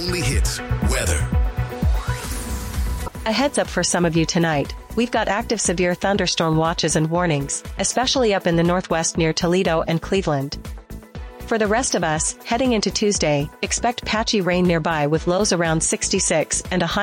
only hits, weather. A heads up for some of you tonight. We've got active severe thunderstorm watches and warnings, especially up in the northwest near Toledo and Cleveland. For the rest of us, heading into Tuesday, expect patchy rain nearby with lows around 66 and a high